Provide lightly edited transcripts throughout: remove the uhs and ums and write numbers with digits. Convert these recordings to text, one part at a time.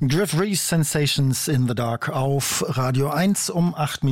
Jeff Reese, Sensations in the Dark auf Radio 1 um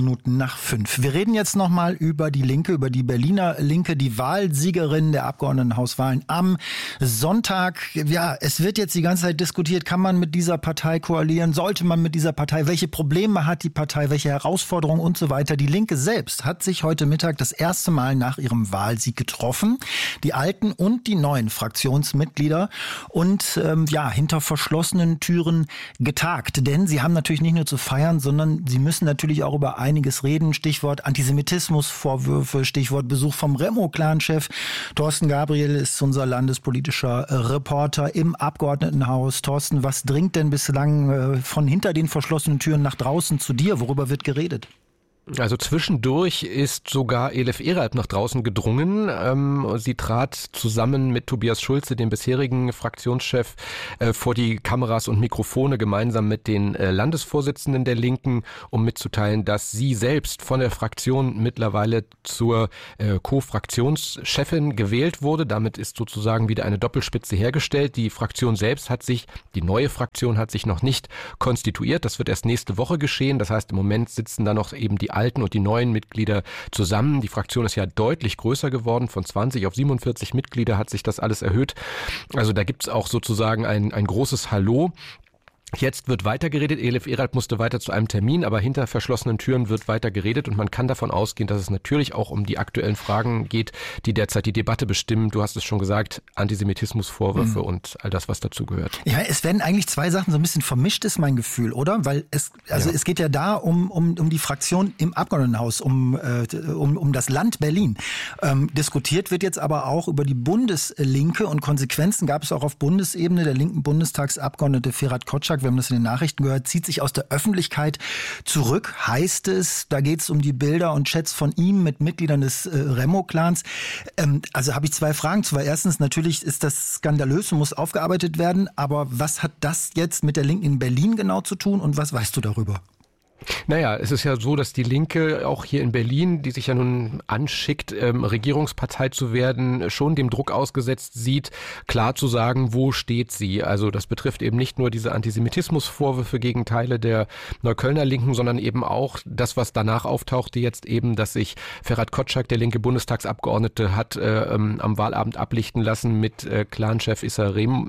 5:08. Wir reden jetzt nochmal über die Linke, über die Berliner Linke, die Wahlsiegerin der Abgeordnetenhauswahlen am Sonntag. Ja, es wird jetzt die ganze Zeit diskutiert, kann man mit dieser Partei koalieren, sollte man mit dieser Partei, welche Probleme hat die Partei, welche Herausforderungen und so weiter. Die Linke selbst hat sich heute Mittag das erste Mal nach ihrem Wahlsieg getroffen. Die alten und die neuen Fraktionsmitglieder und hinter verschlossenen Türen getagt. Denn sie haben natürlich nicht nur zu feiern, sondern sie müssen natürlich auch über einiges reden. Stichwort Antisemitismusvorwürfe, Stichwort Besuch vom Remo-Clan-Chef. Thorsten Gabriel ist unser landespolitischer Reporter im Abgeordnetenhaus. Thorsten, was dringt denn bislang von hinter den verschlossenen Türen nach draußen zu dir? Worüber wird geredet? Also zwischendurch ist sogar Elif Eralp nach draußen gedrungen. Sie trat zusammen mit Tobias Schulze, dem bisherigen Fraktionschef, vor die Kameras und Mikrofone gemeinsam mit den Landesvorsitzenden der Linken, um mitzuteilen, dass sie selbst von der Fraktion mittlerweile zur Co-Fraktionschefin gewählt wurde. Damit ist sozusagen wieder eine Doppelspitze hergestellt. Die Fraktion selbst die neue Fraktion hat sich noch nicht konstituiert. Das wird erst nächste Woche geschehen. Das heißt, im Moment sitzen da noch eben die alten und die neuen Mitglieder zusammen. Die Fraktion ist ja deutlich größer geworden. Von 20 auf 47 Mitglieder hat sich das alles erhöht. Also da gibt es auch sozusagen ein großes Hallo. Jetzt wird weiter geredet. Elif Eralp musste weiter zu einem Termin, aber hinter verschlossenen Türen wird weiter geredet und man kann davon ausgehen, dass es natürlich auch um die aktuellen Fragen geht, die derzeit die Debatte bestimmen. Du hast es schon gesagt, Antisemitismusvorwürfe und all das, was dazugehört. Ja, es werden eigentlich zwei Sachen so ein bisschen vermischt, ist mein Gefühl, oder? Weil es geht ja da um die Fraktion im Abgeordnetenhaus, um das Land Berlin. Diskutiert wird jetzt aber auch über die Bundeslinke und Konsequenzen gab es auch auf Bundesebene. Der linken Bundestagsabgeordnete Ferhat Kotschak, wir haben das in den Nachrichten gehört, zieht sich aus der Öffentlichkeit zurück, heißt es. Da geht es um die Bilder und Chats von ihm mit Mitgliedern des Remo-Clans. Also habe ich zwei Fragen zu. Erstens, natürlich ist das skandalös und muss aufgearbeitet werden. Aber was hat das jetzt mit der Linken in Berlin genau zu tun und was weißt du darüber? Naja, es ist ja so, dass die Linke auch hier in Berlin, die sich ja nun anschickt, Regierungspartei zu werden, schon dem Druck ausgesetzt sieht, klar zu sagen, wo steht sie. Also das betrifft eben nicht nur diese Antisemitismusvorwürfe gegen Teile der Neuköllner Linken, sondern eben auch das, was danach auftauchte jetzt eben, dass sich Ferhat Kotschak, der linke Bundestagsabgeordnete, hat am Wahlabend ablichten lassen mit Clanchef Issa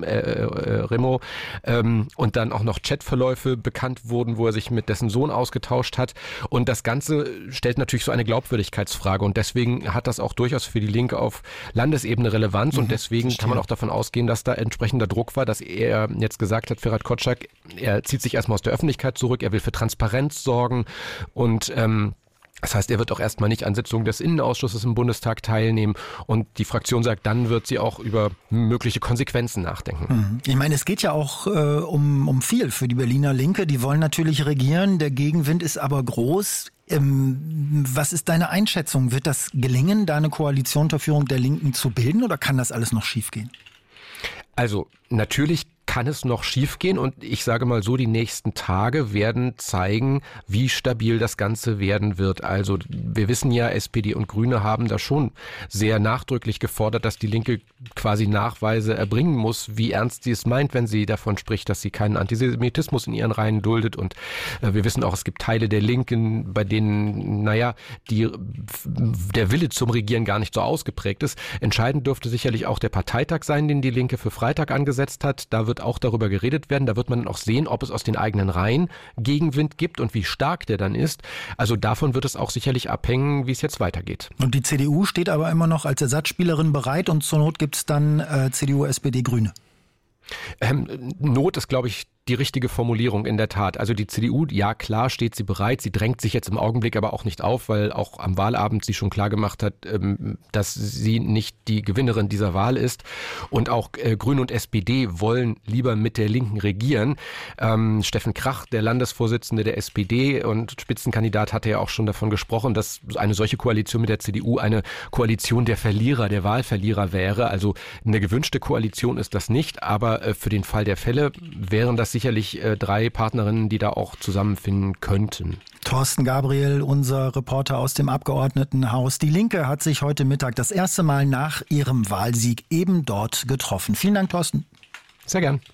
Remo und dann auch noch Chatverläufe bekannt wurden, wo er sich mit dessen Sohn ausgetauscht hat. Und das Ganze stellt natürlich so eine Glaubwürdigkeitsfrage. Und deswegen hat das auch durchaus für die Linke auf Landesebene Relevanz. Und deswegen kann man auch davon ausgehen, dass da entsprechender Druck war, dass er jetzt gesagt hat, Ferhat Kotschak, er zieht sich erstmal aus der Öffentlichkeit zurück, er will für Transparenz sorgen und das heißt, er wird auch erstmal nicht an Sitzungen des Innenausschusses im Bundestag teilnehmen und die Fraktion sagt, dann wird sie auch über mögliche Konsequenzen nachdenken. Ich meine, es geht ja auch um viel für die Berliner Linke. Die wollen natürlich regieren, der Gegenwind ist aber groß. Was ist deine Einschätzung? Wird das gelingen, da eine Koalition unter Führung der Linken zu bilden oder kann das alles noch schiefgehen? Also natürlich kann es noch schiefgehen und ich sage mal so, die nächsten Tage werden zeigen, wie stabil das Ganze werden wird. Also wir wissen ja, SPD und Grüne haben da schon sehr nachdrücklich gefordert, dass die Linke quasi Nachweise erbringen muss, wie ernst sie es meint, wenn sie davon spricht, dass sie keinen Antisemitismus in ihren Reihen duldet. Und wir wissen auch, es gibt Teile der Linken, bei denen, der Wille zum Regieren gar nicht so ausgeprägt ist. Entscheidend dürfte sicherlich auch der Parteitag sein, den die Linke für Freitag angesetzt hat. Da wird auch darüber geredet werden. Da wird man dann auch sehen, ob es aus den eigenen Reihen Gegenwind gibt und wie stark der dann ist. Also davon wird es auch sicherlich abhängen, wie es jetzt weitergeht. Und die CDU steht aber immer noch als Ersatzspielerin bereit und zur Not gibt es dann CDU, SPD, Grüne. Not ist, glaube ich, die richtige Formulierung in der Tat. Also die CDU, ja klar steht sie bereit, sie drängt sich jetzt im Augenblick aber auch nicht auf, weil auch am Wahlabend sie schon klar gemacht hat, dass sie nicht die Gewinnerin dieser Wahl ist. Und auch Grüne und SPD wollen lieber mit der Linken regieren. Steffen Krach, der Landesvorsitzende der SPD und Spitzenkandidat, hatte ja auch schon davon gesprochen, dass eine solche Koalition mit der CDU eine Koalition der Verlierer, der Wahlverlierer wäre. Also eine gewünschte Koalition ist das nicht, aber für den Fall der Fälle wären das sicherlich 3 Partnerinnen, die da auch zusammenfinden könnten. Thorsten Gabriel, unser Reporter aus dem Abgeordnetenhaus. Die Linke hat sich heute Mittag das erste Mal nach ihrem Wahlsieg eben dort getroffen. Vielen Dank, Thorsten. Sehr gern.